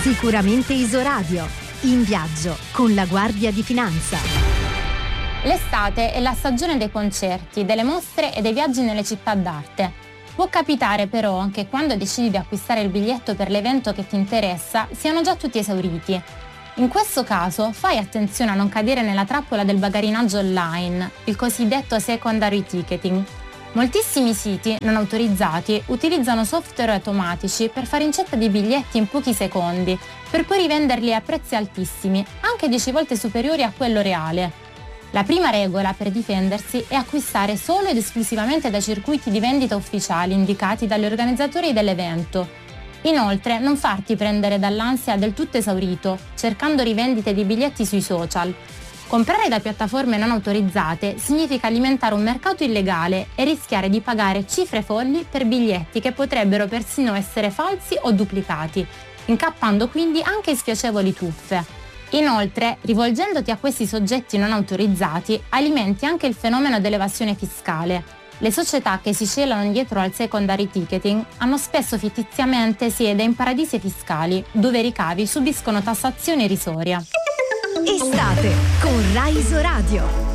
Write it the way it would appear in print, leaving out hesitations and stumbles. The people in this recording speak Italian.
Sicuramente Isoradio. In viaggio con la Guardia di Finanza. L'estate è la stagione dei concerti, delle mostre e dei viaggi nelle città d'arte. Può capitare però che quando decidi di acquistare il biglietto per l'evento che ti interessa siano già tutti esauriti. In questo caso fai attenzione a non cadere nella trappola del bagarinaggio online, il cosiddetto secondary ticketing. Moltissimi siti non autorizzati utilizzano software automatici per fare incetta di biglietti in pochi secondi, per poi rivenderli a prezzi altissimi, anche 10 volte superiori a quello reale. La prima regola per difendersi è acquistare solo ed esclusivamente da circuiti di vendita ufficiali indicati dagli organizzatori dell'evento. Inoltre, non farti prendere dall'ansia del tutto esaurito, cercando rivendite di biglietti sui social. Comprare da piattaforme non autorizzate significa alimentare un mercato illegale e rischiare di pagare cifre folli per biglietti che potrebbero persino essere falsi o duplicati, incappando quindi anche in spiacevoli truffe. Inoltre, rivolgendoti a questi soggetti non autorizzati, alimenti anche il fenomeno dell'evasione fiscale. Le società che si celano dietro al secondary ticketing hanno spesso fittiziamente sede in paradisi fiscali, dove i ricavi subiscono tassazione irrisoria. Estate con Rai Isoradio.